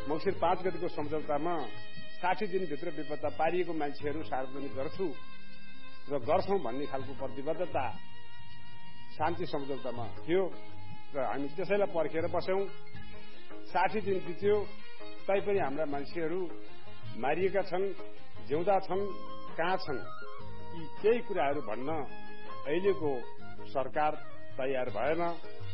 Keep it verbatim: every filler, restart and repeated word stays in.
मङ्सिर पाँच गतिको सम्झौतामा साठी दिनभित्र बेपत्ता पारिएको मान्छेहरू सार्वजनिक गर्छु र गर्छौं भन्ने खालको प्रतिबद्धता शान्ति सम्झौतामा थियो र हामी त्यसैलाई पर्खेर बस्यौं। साठी दिन बित्यो, तैपनि हाम्रा मान्छेहरू मारिएका छन्, जिउँदा छन्, कहाँ छन्, यी केही कुराहरू भन्न अहिलेको सरकार तयार भएन।